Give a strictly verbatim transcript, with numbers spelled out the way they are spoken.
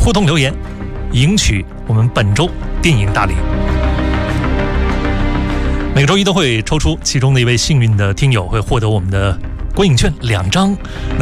互动留言，赢取我们本周电影大礼。每个周一都会抽出其中的一位幸运的听友，会获得我们的观影券两张。